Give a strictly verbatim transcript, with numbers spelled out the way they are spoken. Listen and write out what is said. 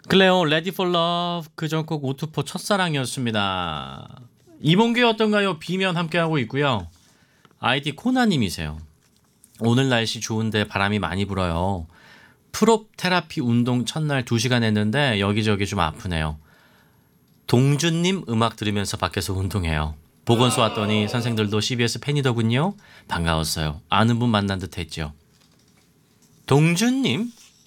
클레오 레디 폴 러브 그 전곡 오투포 첫사랑이었습니다. 이봉규 어떤가요? 비면 함께하고 있고요. 아이디 코나님이세요. 오늘 날씨 좋은데 바람이 많이 불어요. 프롭 테라피 운동 첫날 두 시간 했는데 여기저기 좀 아프네요. 동준님 음악 들으면서 밖에서 운동해요. 보건소 왔더니 선생들도 씨비에스 팬이더군요. 반가웠어요. 아는 분 만난 듯 했죠. 동준님?